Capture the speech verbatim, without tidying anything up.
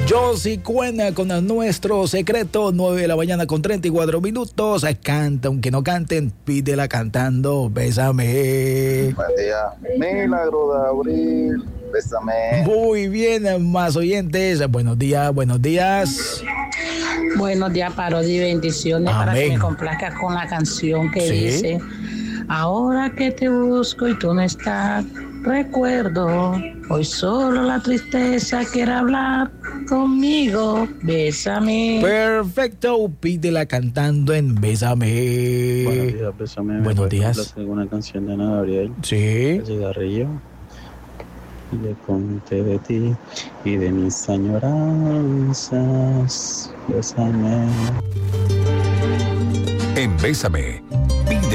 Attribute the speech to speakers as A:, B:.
A: Josie Cuena con nuestro secreto, nueve de la mañana con treinta y cuatro minutos. Canta, aunque no canten, pídela cantando, bésame.
B: Buen día, milagro de abril, bésame.
A: Muy bien, más oyentes. Buenos días, buenos días.
C: Buenos días, Parodi y bendiciones.
A: Amén.
C: Para que me complazcas con la canción que
A: Sí.
C: dice: ahora que te busco y tú no estás, recuerdo, hoy solo la tristeza quiere hablar conmigo, bésame.
A: Perfecto, pídela cantando en Bésame.
D: Buenos días, bésame.
A: Buenos días.
D: ¿Me alguna canción de Ana Gabriel?
A: Sí.
D: El cigarrillo. Y le conté de ti y de mis añoranzas. Bésame.
E: En Bésame,